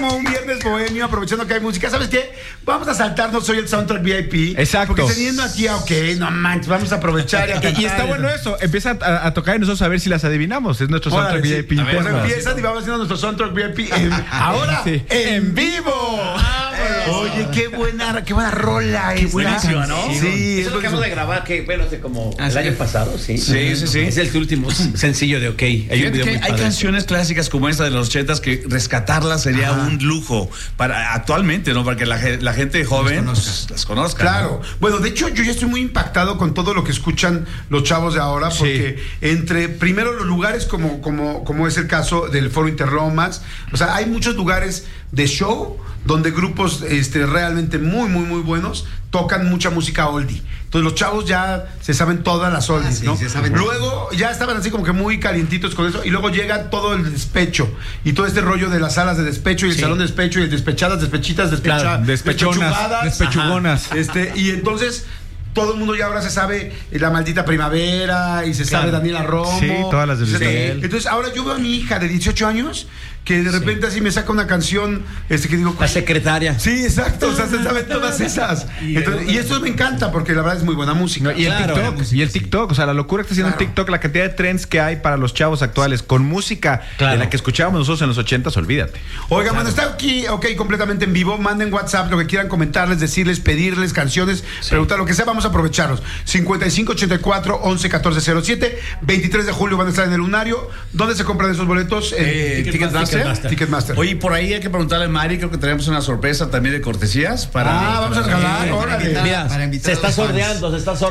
como un viernes bohemio, aprovechando que hay música. ¿Sabes qué? Vamos a saltarnos hoy el soundtrack VIP. Exacto. Porque teniendo aquí, no manches, vamos a aprovechar y a cantar. Y está bueno eso. Empieza a tocar y nosotros a ver si las adivinamos. Es nuestro soundtrack VIP. Pues empiezan y vamos haciendo nuestro soundtrack VIP ahora en vivo. Oye, qué buena rola. Qué buenísima, ¿no? Sí, es lo que acabo de grabar, que bueno, hace como el año pasado, sí. Sí. Es el último sencillo de OK. Hay canciones clásicas como esta de los 80s que rescatarlas sería un lujo para actualmente, ¿no? Para que la gente joven las conozca. Claro. ¿No? Bueno, de hecho, yo ya estoy muy impactado con todo lo que escuchan los chavos de ahora, porque entre primero los lugares como es el caso del Foro Interlomas, o sea, hay muchos lugares de show donde grupos realmente muy buenos tocan mucha música oldie. Entonces los chavos ya se saben todas las oldies, ¿no? Luego ya estaban así como que muy calientitos con eso, y luego llega todo el despecho y todo este rollo de las salas de despecho y el salón de despecho y el despechadas, despechitas, despechonas, despechugonas. Y entonces todo el mundo ya ahora se sabe La Maldita Primavera y se sabe Daniela Romo. Sí, todas las de Luis Miguel. Entonces ahora yo veo a mi hija de 18 años que de repente así me saca una canción que digo... La secretaria. Sí, exacto, o sea, se saben todas esas. Entonces, y esto me encanta porque la verdad es muy buena música. Y el TikTok, o sea, la locura que está haciendo TikTok, la cantidad de trends que hay para los chavos actuales con música de la que escuchábamos nosotros en los 80s, olvídate. Oiga, bueno, está aquí, completamente en vivo. Manden WhatsApp lo que quieran comentarles, decirles, pedirles canciones, preguntar lo que sea, vamos a aprovecharlos. 5584-111407, 23 de julio van a estar en el Lunario. ¿Dónde se compran esos boletos? Ticketmaster. Oye, por ahí hay que preguntarle a Mari, creo que tenemos una sorpresa también de cortesías para... vamos a regalar, órale. Mira, se está sordeando. Perfecto.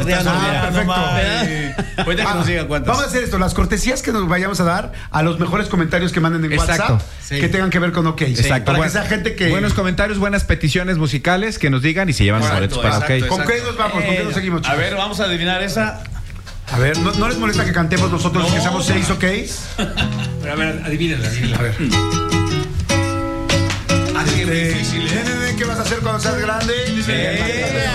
Pues que nos diga cuántas. Vamos a hacer esto, las cortesías que nos vayamos a dar a los mejores comentarios que manden en WhatsApp, que tengan que ver con OK. Exacto. Para que sea gente que... Buenos comentarios, buenas peticiones musicales que nos digan y se llevan los boletos para OK. ¿Con qué nos vamos? ¿Con qué nos seguimos, chicos? A ver, vamos a adivinar esa. A ver, ¿no les molesta que cantemos nosotros que seamos 6 OK? Pero a ver, adivínenla. A ver. Qué difícil, ¿Qué vas a hacer cuando seas grande?